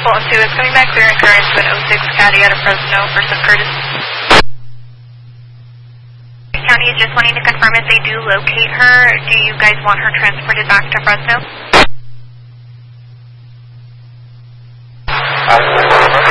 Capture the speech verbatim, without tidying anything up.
Fulton two is coming back clear and current to an oh six Caddy out of Fresno for some Curtis. County is just wanting to confirm if they do locate her, do you guys want her transported back to Fresno?